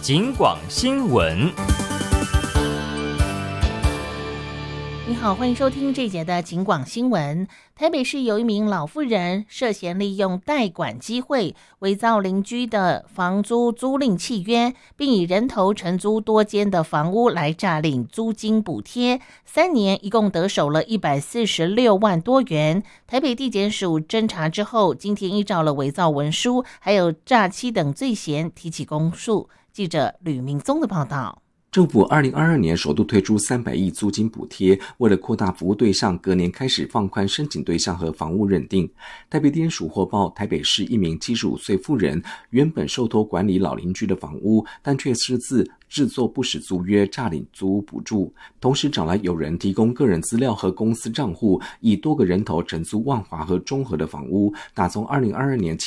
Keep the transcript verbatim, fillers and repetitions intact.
警广新闻。 你好，欢迎收听这一节的警广新闻。台北市有一名老妇人涉嫌利用代管机会伪造邻居的房租租赁契约，并以人头承租多间的房屋来诈领租金补贴，三年一共得手了一百四十六万多元。台北地检署侦查之后，今天依照了伪造文书还有诈欺等罪嫌提起公诉。记者吕明宗的报道。 政府二零二二年首度推出三百亿租金补贴，为了扩大服务对象，隔年开始放宽申请对象和房屋认定。台北地检署获报，台北市一名七十五岁妇人原本受托管理老邻居的房屋，但却私自制作不实租约，诈领租屋补助，同时找来有人提供个人资料和公司账户，以多个人头承租万华和中和的房屋，打从二零二二年七